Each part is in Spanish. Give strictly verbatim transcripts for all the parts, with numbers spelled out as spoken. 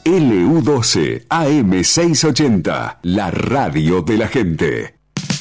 L U doce A M seiscientos ochenta, la radio de la gente.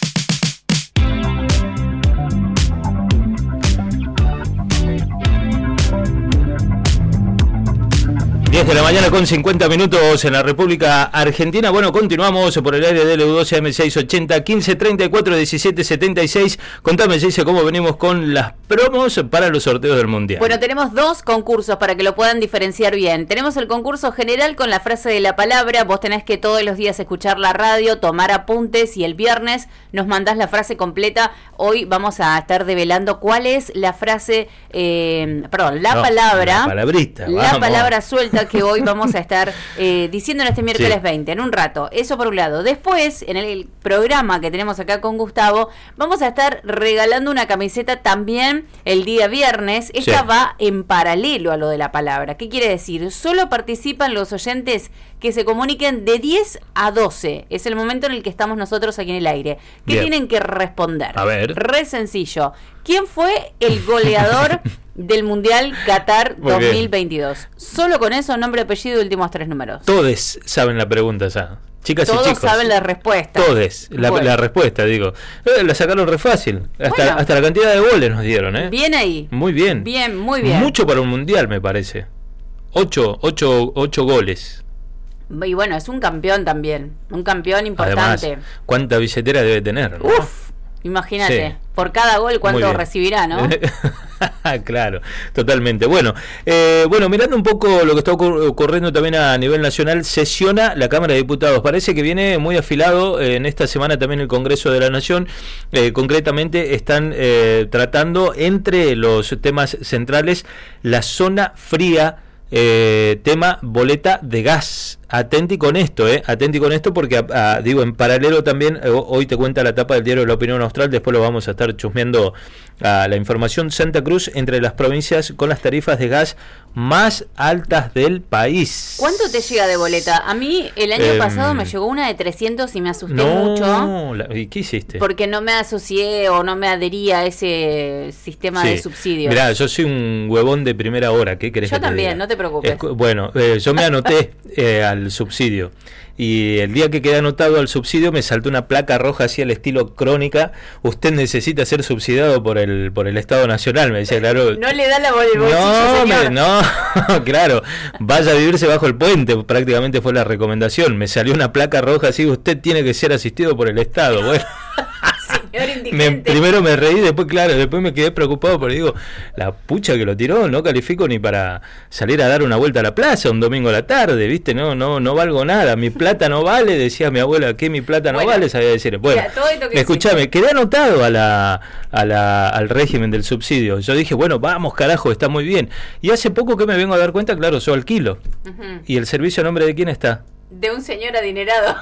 diez de la mañana con cincuenta minutos en la República Argentina. Bueno, continuamos por el aire de L U doce A M seiscientos ochenta, quince treinta y cuatro, diecisiete setenta y seis. Contame, Gise, cómo venimos con las promos para los sorteos del Mundial. Bueno, tenemos dos concursos para que lo puedan diferenciar bien. Tenemos el concurso general con la frase de la palabra. Vos tenés que todos los días escuchar la radio, tomar apuntes, y el viernes nos mandás la frase completa. Hoy vamos a estar develando cuál es la frase, eh, perdón, la no, palabra. La palabrita. La vamos. palabra suelta que hoy vamos a estar eh, diciendo en este miércoles sí. veinte, en un rato. Eso por un lado. Después, en el programa que tenemos acá con Gustavo, vamos a estar regalando una camiseta también el día viernes. Esta sí. va en paralelo a lo de la palabra. ¿Qué quiere decir? Solo participan los oyentes que se comuniquen de diez a doce. Es el momento en el que estamos nosotros aquí en el aire. ¿Qué Bien. tienen que responder? A ver. Re sencillo. ¿Quién fue el goleador del Mundial Qatar dos mil veintidós? Solo con eso, nombre, apellido y últimos tres números. Todos saben la pregunta ya. Chicas Todos y chicos. Todos saben la respuesta. Todos. La, bueno. la respuesta, digo. Eh, la sacaron re fácil. Hasta, bueno. hasta la cantidad de goles nos dieron, ¿eh? Bien ahí. Muy bien. Bien, muy bien. Mucho para un Mundial, me parece. Ocho, ocho, ocho goles. Y bueno, es un campeón también. Un campeón importante. Además, ¿cuánta billetera debe tener? ¿No? Uf. Imagínate, sí. por cada gol cuánto recibirá, ¿no? Claro, totalmente. Bueno, eh, bueno, mirando un poco lo que está ocur- ocurriendo también a nivel nacional, sesiona la Cámara de Diputados. Parece que viene muy afilado eh, en esta semana también el Congreso de la Nación. Eh, concretamente están eh, tratando entre los temas centrales la zona fría, eh, tema boleta de gas. Atenti con esto, eh, atenti con esto porque, a, a, digo, en paralelo también, eh, hoy te cuenta la tapa del diario La Opinión Austral, después lo vamos a estar chusmeando a la información. Santa Cruz, entre las provincias con las tarifas de gas más altas del país. ¿Cuánto te llega de boleta? A mí el año eh, pasado me llegó una de trescientos y me asusté no, mucho. La, ¿Y qué hiciste? Porque no me asocié o no me adherí a ese sistema sí. de subsidios. Mirá, yo soy un huevón de primera hora, ¿qué querés yo que te también, diga? no te preocupes. Es, bueno, eh, yo me anoté eh, al subsidio. Y el día que quedé anotado al subsidio me saltó una placa roja así al estilo Crónica. Usted necesita ser subsidiado por el por el Estado Nacional, me decía, claro. No le da la bolsillo, no, señor. Me, no, claro, vaya a vivirse bajo el puente, prácticamente fue la recomendación. Me salió una placa roja así, usted tiene que ser asistido por el Estado. Bueno. Me, primero me reí, después claro, después me quedé preocupado porque digo, la pucha que lo tiró, no califico ni para salir a dar una vuelta a la plaza un domingo a la tarde, ¿viste? No, no, no valgo nada, mi plata no vale, decía mi abuela, ¿qué mi plata no bueno, vale? Sabía decir, bueno, escúchame, quedé anotado a la, a la, al régimen del subsidio. Yo dije, bueno, vamos carajo, está muy bien. Y hace poco que me vengo a dar cuenta, claro, yo alquilo. Uh-huh. ¿Y el servicio a nombre de quién está? De un señor adinerado.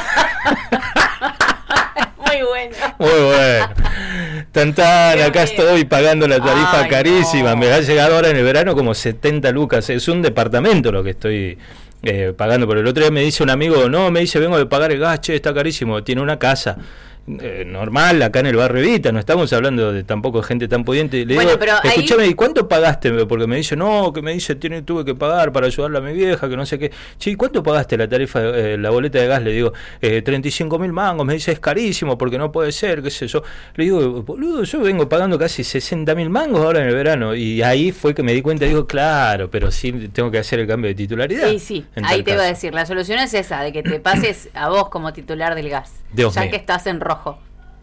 Muy bueno. Muy bueno. Tan tan, acá estoy pagando la tarifa Ay, carísima. No. Me ha llegado ahora en el verano como setenta lucas. Es un departamento lo que estoy eh, pagando. Pero el otro día me dice un amigo, no, me dice, vengo de pagar el gas, che, está carísimo. Tiene una casa. Eh, normal, acá en el barrio Evita, no estamos hablando de tampoco de gente tan pudiente. Le bueno, digo, pero escúchame, ahí... ¿y cuánto pagaste? Porque me dice, no, que me dice, tiene, tuve que pagar para ayudarle a mi vieja, que no sé qué. Che, ¿y cuánto pagaste la tarifa, eh, la boleta de gas? Le digo, eh, treinta y cinco mil mangos. Me dice, es carísimo porque no puede ser, qué sé yo. Le digo, boludo, yo vengo pagando casi sesenta mil mangos ahora en el verano. Y ahí fue que me di cuenta, digo, claro, pero sí tengo que hacer el cambio de titularidad. Sí, sí, ahí te iba a decir, la solución es esa, de que te pases a vos como titular del gas, Dios ya mío. Que estás en rojo.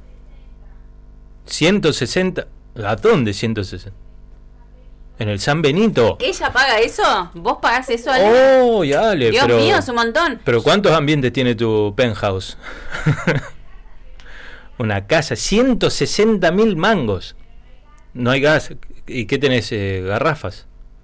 ciento sesenta, ¿a dónde ciento sesenta? En el San Benito. ¿Ella paga eso? ¿Vos pagás eso? Ale? Oh, ya, Ale, Dios pero, mío, es un montón. Pero ¿cuántos ambientes tiene tu penthouse? Una casa, ciento sesenta mil mangos. No hay gas. ¿Y qué tenés? Eh, garrafas.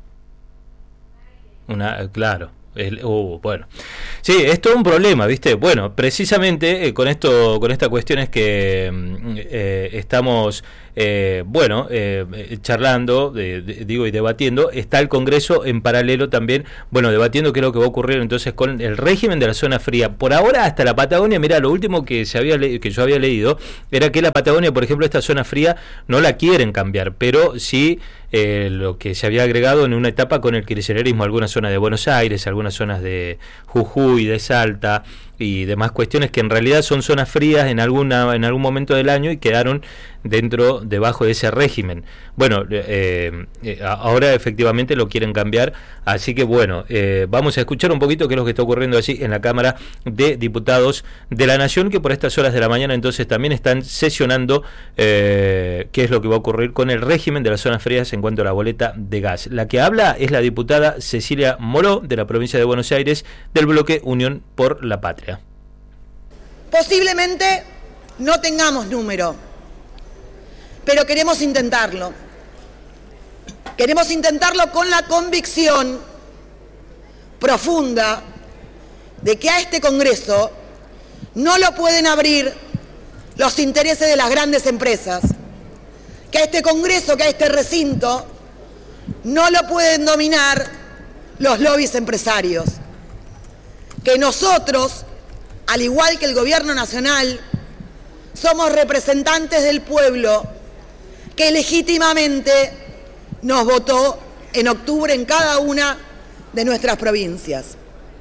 Una, claro. El, uh, bueno, sí, es todo un problema, ¿viste? Bueno, precisamente eh, con esto, con esta cuestión es que eh, estamos eh, bueno, eh, charlando, de, de, digo, y debatiendo. Está el Congreso en paralelo también, bueno, debatiendo qué es lo que va a ocurrir entonces con el régimen de la zona fría. Por ahora, hasta la Patagonia, mira, lo último que se había le- que yo había leído era que la Patagonia, por ejemplo, esta zona fría no la quieren cambiar, pero sí eh, lo que se había agregado en una etapa con el kirchnerismo, algunas zonas de Buenos Aires, algunas zonas de Jujuy, de Salta y demás cuestiones que en realidad son zonas frías en alguna en algún momento del año y quedaron dentro debajo de ese régimen. Bueno, eh, eh, ahora efectivamente lo quieren cambiar, así que bueno, eh, vamos a escuchar un poquito qué es lo que está ocurriendo allí en la Cámara de Diputados de la Nación, que por estas horas de la mañana entonces también están sesionando eh, qué es lo que va a ocurrir con el régimen de las zonas frías en cuanto a la boleta de gas. La que habla es la diputada Cecilia Moró, de la provincia de Buenos Aires, del bloque Unión por la Patria. Posiblemente no tengamos número, pero queremos intentarlo. Queremos intentarlo con la convicción profunda de que a este Congreso no lo pueden abrir los intereses de las grandes empresas, que a este Congreso, que a este recinto, no lo pueden dominar los lobbies empresarios, que nosotros, al igual que el Gobierno Nacional, somos representantes del pueblo que legítimamente nos votó en octubre en cada una de nuestras provincias.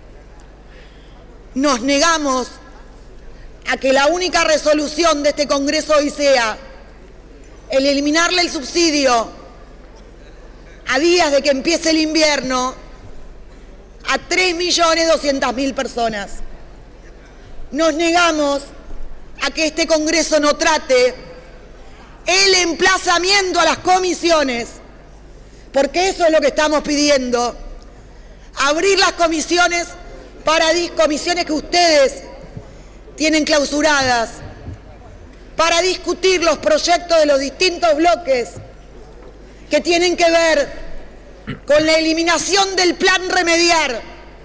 Nos negamos a que la única resolución de este Congreso hoy sea el eliminarle el subsidio a días de que empiece el invierno a tres millones doscientas mil personas. Nos negamos a que este Congreso no trate el emplazamiento a las comisiones, porque eso es lo que estamos pidiendo, abrir las comisiones para comisiones que ustedes tienen clausuradas, para discutir los proyectos de los distintos bloques que tienen que ver con la eliminación del plan Remediar.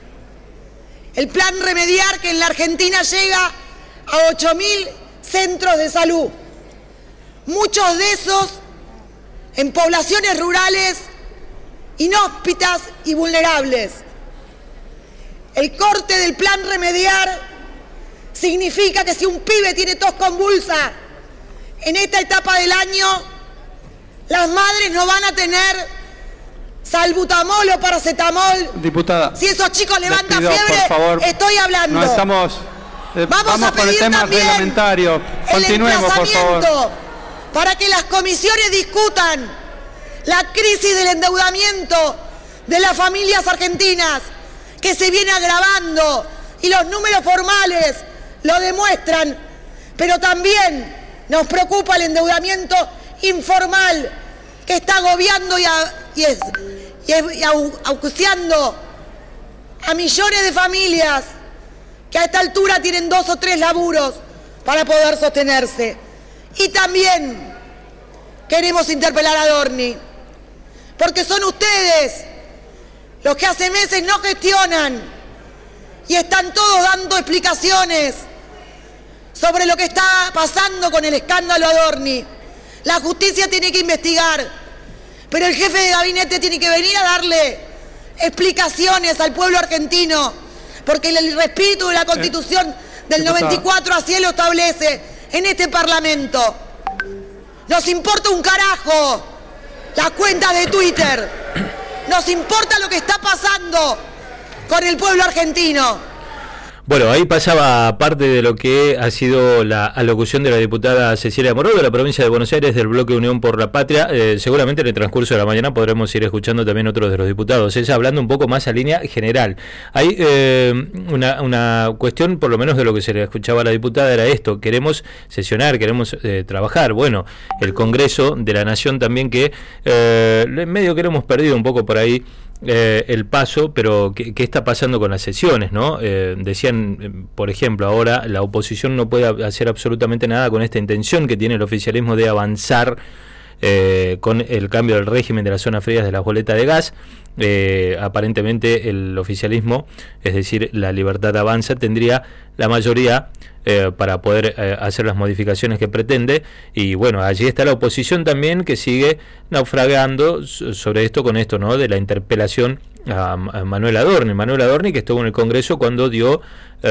El plan Remediar que en la Argentina llega a ocho mil centros de salud, muchos de esos en poblaciones rurales, inhóspitas y vulnerables. El corte del plan Remediar significa que si un pibe tiene tos convulsa en esta etapa del año, las madres no van a tener salbutamol o paracetamol. Diputada, si esos chicos levantan pido, fiebre, por favor, estoy hablando. No estamos. Eh, vamos, vamos a por el pedir tema también reglamentario. Continuemos, por favor. Para que las comisiones discutan la crisis del endeudamiento de las familias argentinas, que se viene agravando y los números formales lo demuestran, pero también nos preocupa el endeudamiento informal que está agobiando y, a, y, es, y, es, y acuciando a millones de familias que a esta altura tienen dos o tres laburos para poder sostenerse. Y también queremos interpelar a Adorni, porque son ustedes los que hace meses no gestionan y están todos dando explicaciones sobre lo que está pasando con el escándalo Adorni. La justicia tiene que investigar, pero el jefe de gabinete tiene que venir a darle explicaciones al pueblo argentino, porque el espíritu de la Constitución del noventa y cuatro así lo establece en este Parlamento. Nos importa un carajo las cuentas de Twitter, nos importa lo que está pasando con el pueblo argentino. Bueno, ahí pasaba parte de lo que ha sido la alocución de la diputada Cecilia Moró, de la provincia de Buenos Aires, del bloque Unión por la Patria. Eh, seguramente en el transcurso de la mañana podremos ir escuchando también otros de los diputados. Ella hablando un poco más a línea general. Hay eh, una, una cuestión, por lo menos de lo que se le escuchaba a la diputada, era esto: queremos sesionar, queremos eh, trabajar. Bueno, el Congreso de la Nación también, que eh, medio que lo hemos perdido un poco por ahí Eh, el paso, pero ¿qué, qué está pasando con las sesiones, ¿no? Eh, decían, eh, por ejemplo, ahora la oposición no puede hacer absolutamente nada con esta intención que tiene el oficialismo de avanzar eh, con el cambio del régimen de las zonas frías de las boletas de gas. Eh, aparentemente el oficialismo, es decir, la Libertad Avanza, tendría la mayoría eh, para poder eh, hacer las modificaciones que pretende, y bueno, allí está la oposición también, que sigue naufragando sobre esto, con esto, ¿no?, de la interpelación a, a Manuel Adorni. Manuel Adorni, que estuvo en el Congreso cuando dio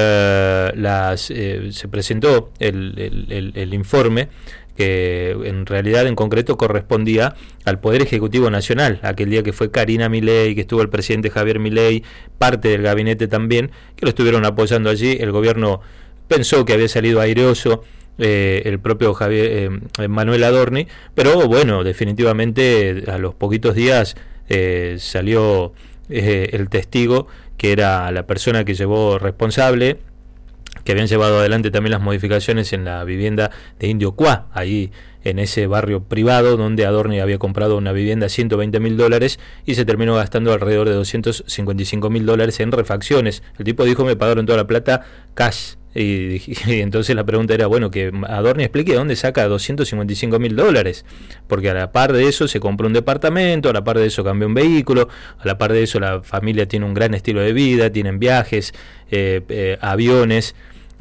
eh, las eh, se presentó el, el, el, el informe, que en realidad en concreto correspondía al Poder Ejecutivo Nacional, aquel día que fue Karina Milei, que estuvo el presidente Javier Milei, parte del gabinete también, que lo estuvieron apoyando allí. El gobierno pensó que había salido airoso eh, el propio Javier eh, Manuel Adorni, pero bueno, definitivamente a los poquitos días eh, salió eh, el testigo, que era la persona que llevó responsable, que habían llevado adelante también las modificaciones en la vivienda de Indio Cuá, ahí en ese barrio privado donde Adorni había comprado una vivienda a ciento veinte mil dólares y se terminó gastando alrededor de doscientos cincuenta y cinco mil dólares en refacciones. El tipo dijo: me pagaron toda la plata cash. Y, y entonces la pregunta era, bueno, que Adorni explique de dónde saca doscientos cincuenta y cinco mil dólares, porque a la par de eso se compró un departamento, a la par de eso cambió un vehículo, a la par de eso la familia tiene un gran estilo de vida, tienen viajes, eh, eh, aviones,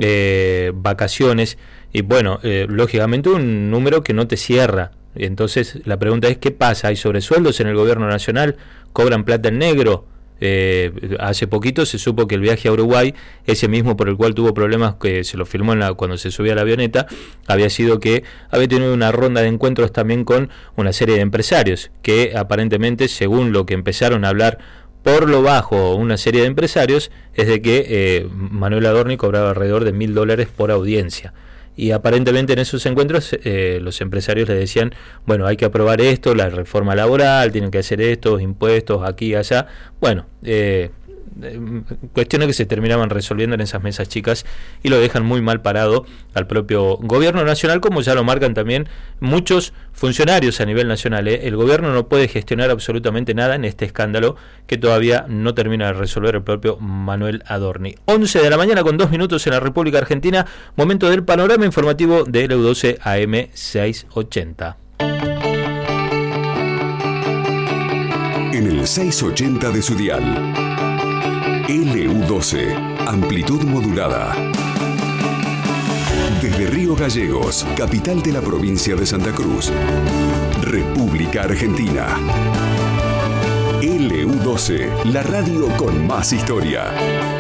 eh, vacaciones, y bueno, eh, lógicamente un número que no te cierra. Entonces la pregunta es, ¿qué pasa? ¿Hay sobresueldos en el gobierno nacional? ¿Cobran plata en negro? Eh, hace poquito se supo que el viaje a Uruguay, ese mismo por el cual tuvo problemas, que se lo filmó en la, cuando se subía a la avioneta, había sido que había tenido una ronda de encuentros también con una serie de empresarios, que aparentemente, según lo que empezaron a hablar por lo bajo una serie de empresarios, es de que eh, Manuel Adorni cobraba alrededor de mil dólares por audiencia. Y aparentemente en esos encuentros eh, los empresarios le decían, bueno, hay que aprobar esto, la reforma laboral, tienen que hacer estos impuestos aquí y allá. Bueno, eh, cuestiones que se terminaban resolviendo en esas mesas chicas y lo dejan muy mal parado al propio gobierno nacional, como ya lo marcan también muchos funcionarios a nivel nacional. ¿eh? El gobierno no puede gestionar absolutamente nada en este escándalo que todavía no termina de resolver el propio Manuel Adorni. once de la mañana con dos minutos en la República Argentina, momento del panorama informativo de L U doce A M seiscientos ochenta. En el seiscientos ochenta de su dial, L U doce, amplitud modulada. Desde Río Gallegos, capital de la provincia de Santa Cruz, República Argentina. L U doce, la radio con más historia.